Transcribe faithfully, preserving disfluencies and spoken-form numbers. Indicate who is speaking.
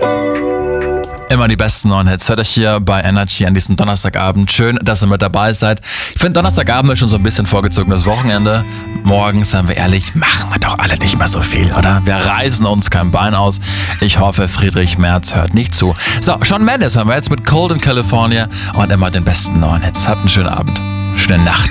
Speaker 1: Immer die besten neuen Hits hört euch hier bei Energy an diesem Donnerstagabend. Schön, dass ihr mit dabei seid. Ich finde, Donnerstagabend ist schon so ein bisschen vorgezogenes Wochenende. Morgen, seien wir ehrlich, machen wir doch alle nicht mehr so viel, oder? Wir reißen uns kein Bein aus. Ich hoffe, Friedrich Merz hört nicht zu. So, Shawn Mendes haben wir jetzt mit Cold in California und immer den besten neuen Hits. Habt einen schönen Abend. Schöne Nacht.